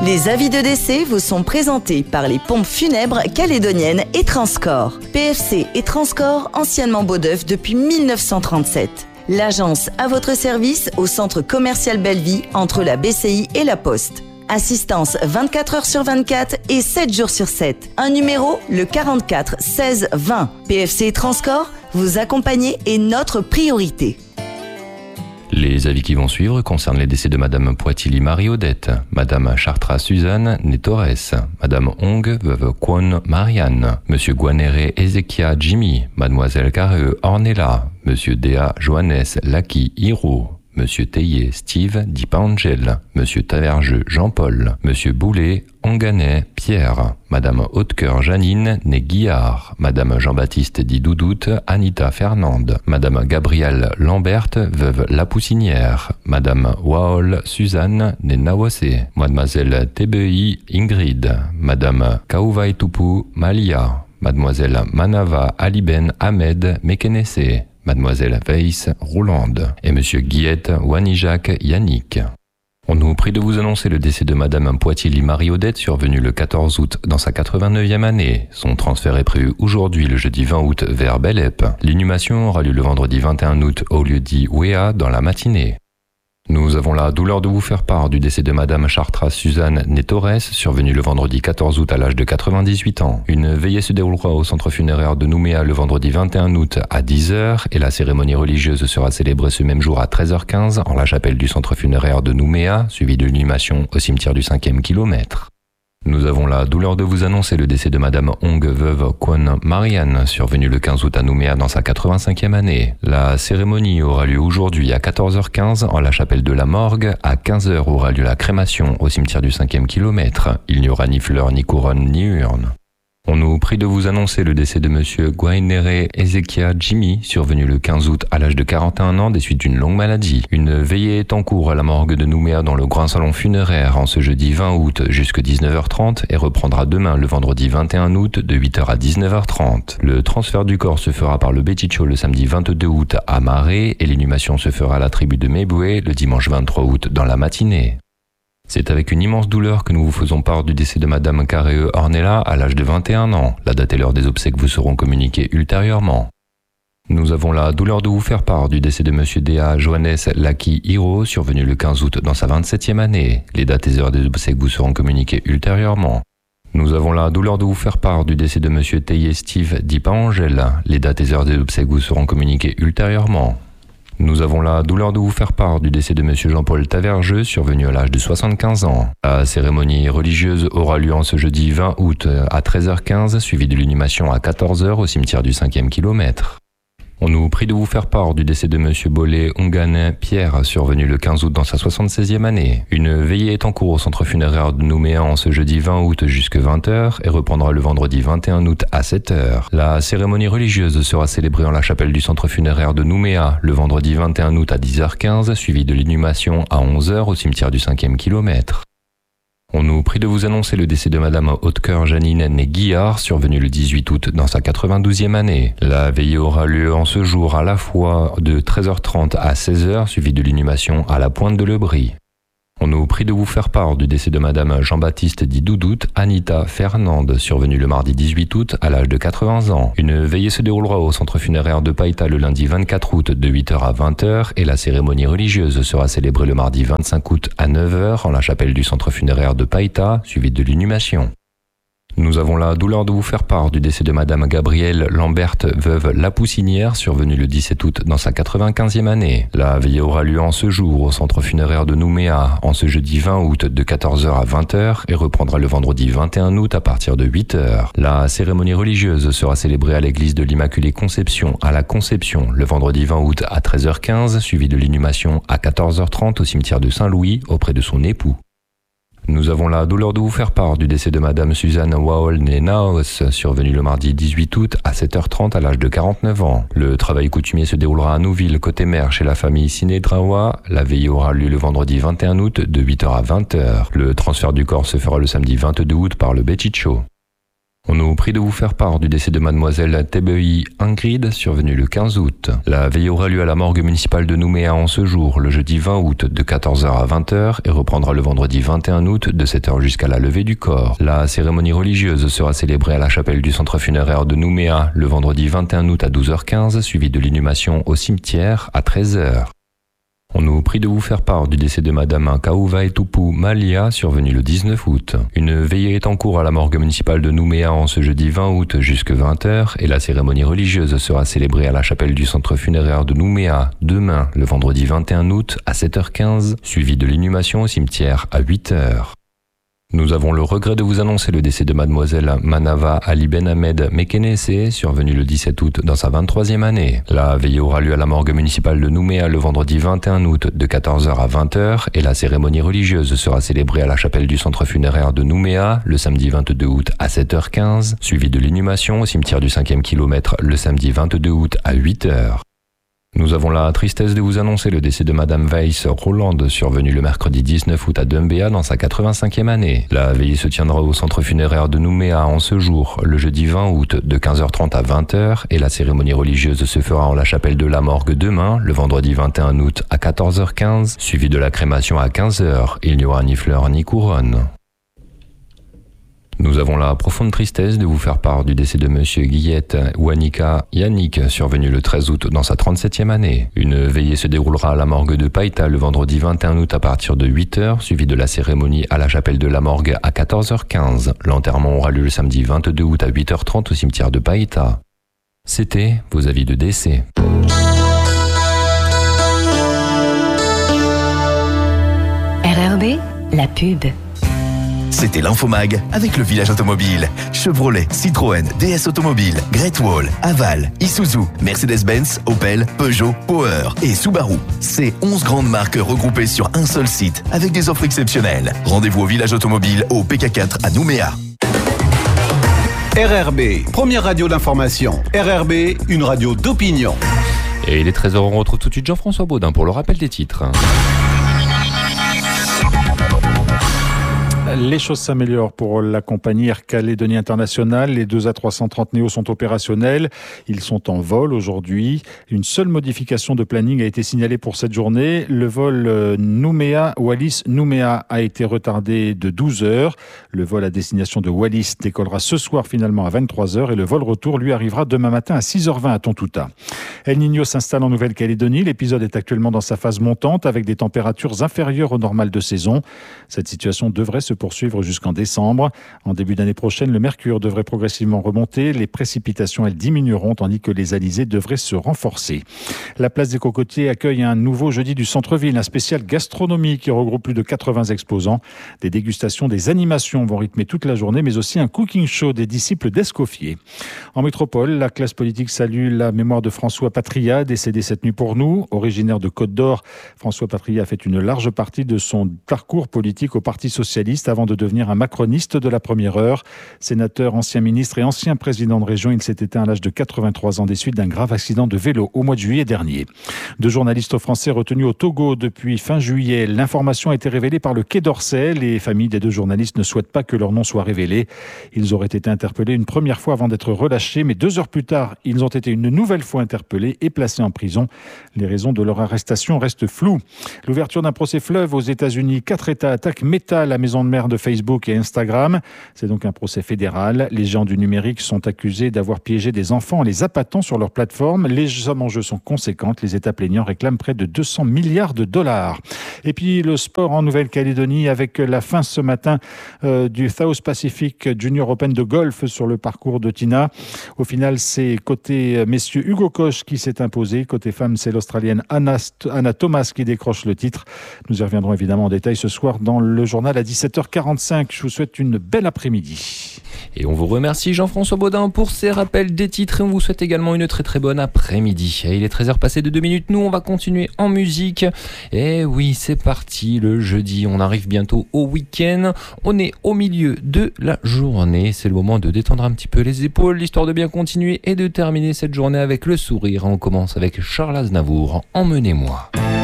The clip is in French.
Les avis de décès vous sont présentés par les pompes funèbres calédoniennes et Transcorps. PFC et Transcorps, anciennement Beaudeuf depuis 1937. L'agence à votre service au centre commercial Belleville entre la BCI et la Poste. Assistance 24 heures sur 24 et 7 jours sur 7. Un numéro, le 44 16 20. PFC et Transcorps, vous accompagner est notre priorité. Les avis qui vont suivre concernent les décès de Madame Poitili Marie-Odette, Madame Chartra Suzanne Né Torres, Madame Hong veuve Kwon Marianne, Monsieur Guanere Ezekia Jimmy, Mademoiselle Carreux Ornella, Monsieur Dea Johannes Laki Hiro, Monsieur Théier Steve Dipangel, Monsieur Tavergeux Jean-Paul, Monsieur Boulet Onganet Pierre, Madame Hautecoeur Janine Né Guillard, Madame Jean-Baptiste dit Doudoute Anita Fernande, Madame Gabrielle Lamberte veuve Lapoussinière, Madame Waol Suzanne Né Nawase, Mademoiselle Tebei Ingrid, Madame Kauvaitupu Malia, Mademoiselle Manava Aliben Ahmed Mekenese, Mademoiselle Weiss Roulande et Monsieur Guillette Wanijak Yannick. On nous prie de vous annoncer le décès de Madame Poitili Marie-Odette, survenue le 14 août dans sa 89e année. Son transfert est prévu aujourd'hui, le jeudi 20 août, vers Bellep. L'inhumation aura lieu le vendredi 21 août au lieu dit Ouéa dans la matinée. Nous avons la douleur de vous faire part du décès de Madame Chartra Suzanne Né Torres, survenue le vendredi 14 août à l'âge de 98 ans. Une veillée se déroulera au centre funéraire de Nouméa le vendredi 21 août à 10h et la cérémonie religieuse sera célébrée ce même jour à 13h15 en la chapelle du centre funéraire de Nouméa, suivie de l'inhumation au cimetière du 5e kilomètre. Nous avons la douleur de vous annoncer le décès de Madame Hong veuve Kwon Marianne, survenue le 15 août à Nouméa dans sa 85e année. La cérémonie aura lieu aujourd'hui à 14h15 en la chapelle de la Morgue. À 15h aura lieu la crémation au cimetière du 5e kilomètre. Il n'y aura ni fleurs, ni couronne, ni urne. On nous prie de vous annoncer le décès de Monsieur Guainere Ezekia Jimmy, survenu le 15 août à l'âge de 41 ans des suites d'une longue maladie. Une veillée est en cours à la morgue de Nouméa dans le grand salon funéraire en ce jeudi 20 août jusqu'à 19h30 et reprendra demain le vendredi 21 août de 8h à 19h30. Le transfert du corps se fera par le Beticho le samedi 22 août à Marais et l'inhumation se fera à la tribu de Méboué le dimanche 23 août dans la matinée. C'est avec une immense douleur que nous vous faisons part du décès de Madame Carreux Ornella à l'âge de 21 ans. La date et l'heure des obsèques vous seront communiquées ultérieurement. Nous avons la douleur de vous faire part du décès de Monsieur Dea Johannes Laki Hiro, survenu le 15 août dans sa 27e année. Les dates et heures des obsèques vous seront communiquées ultérieurement. Nous avons la douleur de vous faire part du décès de Monsieur Théier Steve Dipangel. Les dates et heures des obsèques vous seront communiquées ultérieurement. Nous avons la douleur de vous faire part du décès de Monsieur Jean-Paul Tavergeux, survenu à l'âge de 75 ans. La cérémonie religieuse aura lieu en ce jeudi 20 août à 13h15, suivie de l'inhumation à 14h au cimetière du 5e kilomètre. On nous prie de vous faire part du décès de Monsieur Bolé Onganet Pierre, survenu le 15 août dans sa 76e année. Une veillée est en cours au centre funéraire de Nouméa en ce jeudi 20 août jusqu'à 20h et reprendra le vendredi 21 août à 7h. La cérémonie religieuse sera célébrée en la chapelle du centre funéraire de Nouméa le vendredi 21 août à 10h15, suivie de l'inhumation à 11h au cimetière du 5e kilomètre. On nous prie de vous annoncer le décès de Madame Hautecoeur Janine Né Guillard, survenue le 18 août dans sa 92e année. La veillée aura lieu en ce jour à la fois de 13h30 à 16h, suivie de l'inhumation à la Pointe de Lebris. On nous prie de vous faire part du décès de Madame Jean-Baptiste dit Doudoute Anita Fernande, survenue le mardi 18 août à l'âge de 80 ans. Une veillée se déroulera au centre funéraire de Païta le lundi 24 août de 8h à 20h et la cérémonie religieuse sera célébrée le mardi 25 août à 9h en la chapelle du centre funéraire de Païta, suivie de l'inhumation. Nous avons la douleur de vous faire part du décès de Madame Gabrielle Lamberte, veuve Lapoussinière, survenue le 17 août dans sa 95e année. La veillée aura lieu en ce jour au centre funéraire de Nouméa, en ce jeudi 20 août de 14h à 20h et reprendra le vendredi 21 août à partir de 8h. La cérémonie religieuse sera célébrée à l'église de l'Immaculée Conception à la Conception le vendredi 20 août à 13h15, suivie de l'inhumation à 14h30 au cimetière de Saint-Louis auprès de son époux. Nous avons la douleur de vous faire part du décès de Madame Suzanne Waol Né Naos, survenue le mardi 18 août à 7h30 à l'âge de 49 ans. Le travail coutumier se déroulera à Nouville, côté mer, chez la famille Sinédrawa. La veillée aura lieu le vendredi 21 août de 8h à 20h. Le transfert du corps se fera le samedi 22 août par le Beticho. On nous prie de vous faire part du décès de mademoiselle Tebei Ingrid, survenu le 15 août. La veillée aura lieu à la morgue municipale de Nouméa en ce jour, le jeudi 20 août de 14h à 20h et reprendra le vendredi 21 août de 7h jusqu'à la levée du corps. La cérémonie religieuse sera célébrée à la chapelle du centre funéraire de Nouméa le vendredi 21 août à 12h15, suivi de l'inhumation au cimetière à 13h. On nous prie de vous faire part du décès de madame Kauvaetupu Malia, survenu le 19 août. Une veillée est en cours à la morgue municipale de Nouméa en ce jeudi 20 août jusqu'à 20h et la cérémonie religieuse sera célébrée à la chapelle du centre funéraire de Nouméa demain, le vendredi 21 août à 7h15, suivi de l'inhumation au cimetière à 8h. Nous avons le regret de vous annoncer le décès de mademoiselle Manava Ali Ben Ahmed Mekenese, survenue le 17 août dans sa 23e année. La veillée aura lieu à la morgue municipale de Nouméa le vendredi 21 août de 14h à 20h et la cérémonie religieuse sera célébrée à la chapelle du centre funéraire de Nouméa le samedi 22 août à 7h15, suivi de l'inhumation au cimetière du 5e kilomètre le samedi 22 août à 8h. Nous avons la tristesse de vous annoncer le décès de madame Weiss Roland, survenue le mercredi 19 août à Dumbéa dans sa 85e année. La veillée se tiendra au centre funéraire de Nouméa en ce jour, le jeudi 20 août de 15h30 à 20h et la cérémonie religieuse se fera en la chapelle de la morgue demain, le vendredi 21 août à 14h15, suivi de la crémation à 15h. Il n'y aura ni fleurs ni couronne. Nous avons la profonde tristesse de vous faire part du décès de monsieur Guillette Wanika Yannick, survenu le 13 août dans sa 37e année. Une veillée se déroulera à la morgue de Païta le vendredi 21 août à partir de 8h, suivi de la cérémonie à la chapelle de la morgue à 14h15. L'enterrement aura lieu le samedi 22 août à 8h30 au cimetière de Païta. C'était vos avis de décès. RRB, la pub. C'était l'Infomag avec le village automobile. Chevrolet, Citroën, DS Automobile, Great Wall, Aval, Isuzu, Mercedes-Benz, Opel, Peugeot, Power et Subaru. C'est 11 grandes marques regroupées sur un seul site avec des offres exceptionnelles. Rendez-vous au village automobile au PK4 à Nouméa. RRB, première radio d'information. RRB, une radio d'opinion. Et il est 13h, on retrouve tout de suite Jean-François Baudin pour le rappel des titres. Les choses s'améliorent pour la compagnie Air Calédonie International. Les deux A330 Neo sont opérationnels. Ils sont en vol aujourd'hui. Une seule modification de planning a été signalée pour cette journée. Le vol Nouméa-Wallis-Nouméa a été retardé de 12 heures. Le vol à destination de Wallis décollera ce soir finalement à 23h et le vol retour lui arrivera demain matin à 6h20 à Tontouta. El Niño s'installe en Nouvelle-Calédonie. L'épisode est actuellement dans sa phase montante avec des températures inférieures au normal de saison. Cette situation devrait se poursuivre jusqu'en décembre. En début d'année prochaine, le mercure devrait progressivement remonter. Les précipitations, elles diminueront tandis que les alizés devraient se renforcer. La place des Cocotiers accueille un nouveau jeudi du centre-ville, un spécial gastronomie qui regroupe plus de 80 exposants. Des dégustations, des animations vont rythmer toute la journée, mais aussi un cooking show des disciples d'Escoffier. En métropole, la classe politique salue la mémoire de François Patria, décédé cette nuit pour nous. Originaire de Côte d'Or, François Patria a fait une large partie de son parcours politique au Parti socialiste avant de devenir un macroniste de la première heure. Sénateur, ancien ministre et ancien président de région, il s'est éteint à l'âge de 83 ans des suites d'un grave accident de vélo au mois de juillet dernier. Deux journalistes français retenus au Togo depuis fin juillet. L'information a été révélée par le Quai d'Orsay. Les familles des deux journalistes ne souhaitent pas que leur nom soit révélé. Ils auraient été interpellés une première fois avant d'être relâchés, mais 2 heures plus tard, ils ont été une nouvelle fois interpellés et placés en prison. Les raisons de leur arrestation restent floues. L'ouverture d'un procès fleuve aux États-Unis. 4 États attaquent Meta, la maison de mère de Facebook et Instagram. C'est donc un procès fédéral. Les géants du numérique sont accusés d'avoir piégé des enfants en les appâtant sur leur plateforme. Les sommes en jeu sont conséquentes. Les États plaignants réclament près de 200 milliards de dollars. Et puis le sport en Nouvelle-Calédonie avec la fin ce matin du South Pacific Junior Open de golf sur le parcours de Tina. Au final, c'est côté messieurs Hugo Koch qui s'est imposé. Côté femmes, c'est l'Australienne Anna Thomas qui décroche le titre. Nous y reviendrons évidemment en détail ce soir dans le journal à 17h45. Je vous souhaite une belle après-midi. Et on vous remercie Jean-François Baudin pour ces rappels des titres et on vous souhaite également une très très bonne après-midi. Et il est 13h passé de 2 minutes, nous on va continuer en musique. Et oui, c'est parti, le jeudi, on arrive bientôt au week-end. On est au milieu de la journée, c'est le moment de détendre un petit peu les épaules, l'histoire de bien continuer et de terminer cette journée avec le sourire. On commence avec Charles Aznavour, Emmenez-moi.